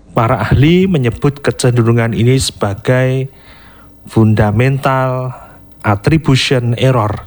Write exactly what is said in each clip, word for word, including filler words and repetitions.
Para ahli menyebut kecenderungan ini sebagai fundamental attribution error.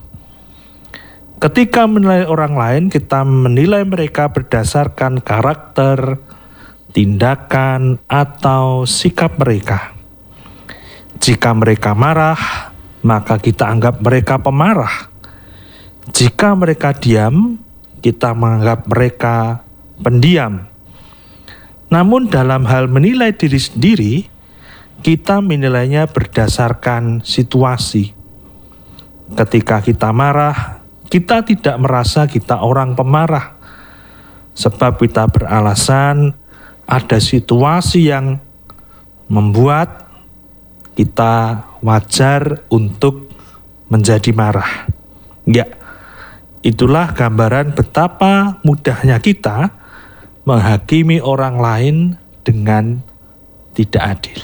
Ketika menilai orang lain, kita menilai mereka berdasarkan karakter, tindakan, atau sikap mereka. Jika mereka marah, maka kita anggap mereka pemarah. Jika mereka diam, kita menganggap mereka pendiam. Namun dalam hal menilai diri sendiri, kita menilainya berdasarkan situasi. Ketika kita marah, kita tidak merasa kita orang pemarah, sebab kita beralasan ada situasi yang membuat kita wajar untuk menjadi marah. Ya, itulah gambaran betapa mudahnya kita menghakimi orang lain dengan tidak adil.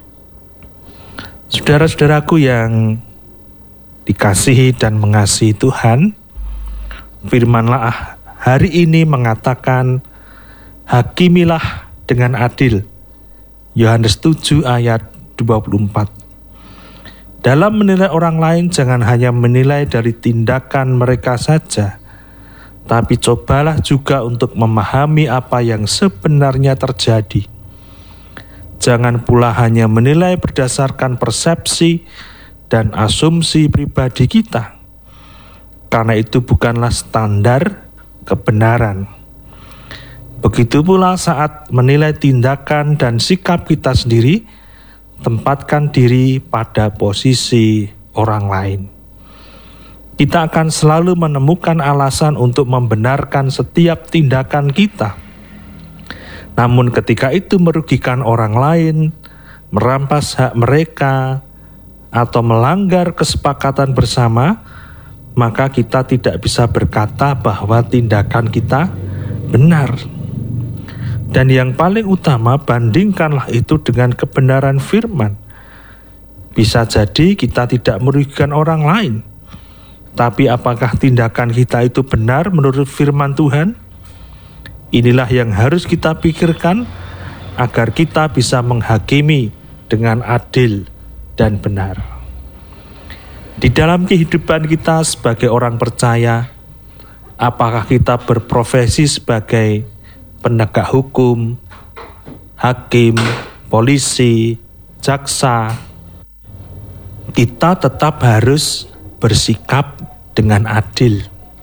Saudara-saudaraku yang dikasihi dan mengasihi Tuhan, firman-Allah hari ini mengatakan, hakimilah dengan adil. Yohanes tujuh ayat dua puluh empat. Dalam menilai orang lain, jangan hanya menilai dari tindakan mereka saja, tapi cobalah juga untuk memahami apa yang sebenarnya terjadi. Jangan pula hanya menilai berdasarkan persepsi dan asumsi pribadi kita, karena itu bukanlah standar kebenaran. Begitu pula saat menilai tindakan dan sikap kita sendiri, tempatkan diri pada posisi orang lain. Kita akan selalu menemukan alasan untuk membenarkan setiap tindakan kita. Namun ketika itu merugikan orang lain, merampas hak mereka, atau melanggar kesepakatan bersama, maka kita tidak bisa berkata bahwa tindakan kita benar. Dan yang paling utama, bandingkanlah itu dengan kebenaran firman. Bisa jadi kita tidak merugikan orang lain, tapi apakah tindakan kita itu benar menurut firman Tuhan? Inilah yang harus kita pikirkan agar kita bisa menghakimi dengan adil dan benar. Di dalam kehidupan kita sebagai orang percaya, apakah kita berprofesi sebagai penegak hukum, hakim, polisi, jaksa, kita tetap harus bersikap dengan adil,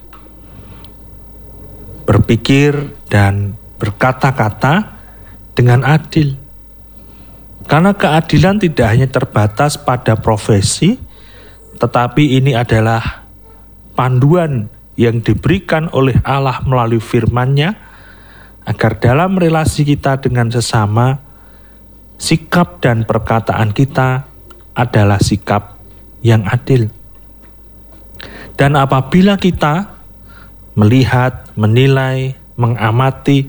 berpikir dan berkata-kata dengan adil. Karena keadilan tidak hanya terbatas pada profesi, tetapi ini adalah panduan yang diberikan oleh Allah melalui firman-Nya, agar dalam relasi kita dengan sesama, sikap dan perkataan kita adalah sikap yang adil. Dan apabila kita melihat, menilai, mengamati,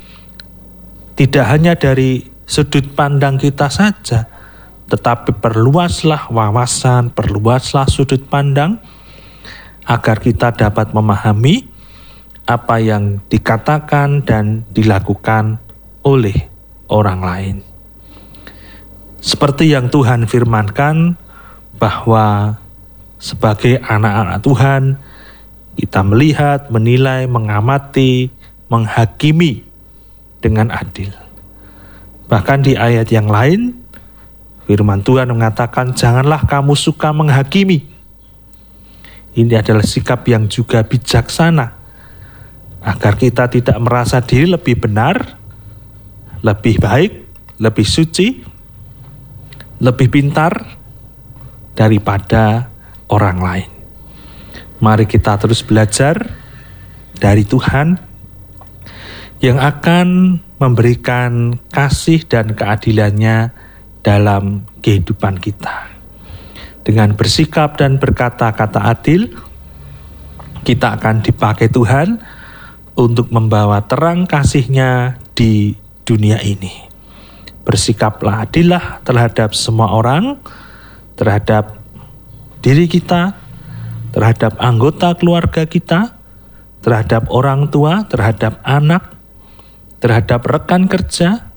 tidak hanya dari sudut pandang kita saja, tetapi perluaslah wawasan, perluaslah sudut pandang, agar kita dapat memahami apa yang dikatakan dan dilakukan oleh orang lain. Seperti yang Tuhan firmankan, bahwa sebagai anak-anak Tuhan, kita melihat, menilai, mengamati, menghakimi dengan adil. Bahkan di ayat yang lain, firman Tuhan mengatakan, janganlah kamu suka menghakimi. Ini adalah sikap yang juga bijaksana, agar kita tidak merasa diri lebih benar, lebih baik, lebih suci, lebih pintar daripada orang lain. Mari kita terus belajar dari Tuhan yang akan memberikan kasih dan keadilannya dalam kehidupan kita. Dengan bersikap dan berkata-kata adil, kita akan dipakai Tuhan untuk membawa terang kasih-Nya di dunia ini. Bersikaplah adillah terhadap semua orang, terhadap diri kita, terhadap anggota keluarga kita, terhadap orang tua, terhadap anak, terhadap rekan kerja,